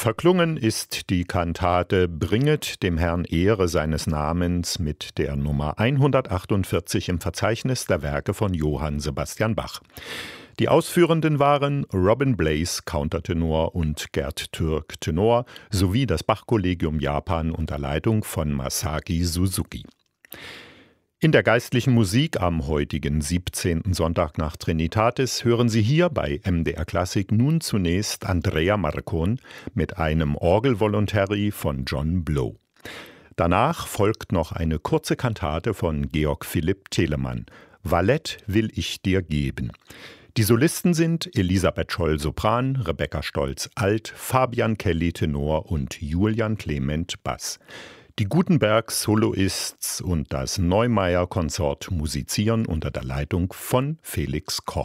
Verklungen ist die Kantate Bringet dem Herrn Ehre seines Namens mit der Nummer 148 im Verzeichnis der Werke von Johann Sebastian Bach. Die Ausführenden waren Robin Blaze, Countertenor, und Gerd Türk, Tenor, sowie das Bach-Kollegium Japan unter Leitung von Masaki Suzuki. In der geistlichen Musik am heutigen 17. Sonntag nach Trinitatis hören Sie hier bei MDR Klassik nun zunächst Andrea Marcon mit einem Orgelvolontary von John Blow. Danach folgt noch eine kurze Kantate von Georg Philipp Telemann, Valett will ich dir geben. Die Solisten sind Elisabeth Scholl Sopran, Rebecca Stolz Alt, Fabian Kelly Tenor und Julian Clement Bass. Die Gutenberg Soloists und das Neumeier Konsort musizieren unter der Leitung von Felix Koch.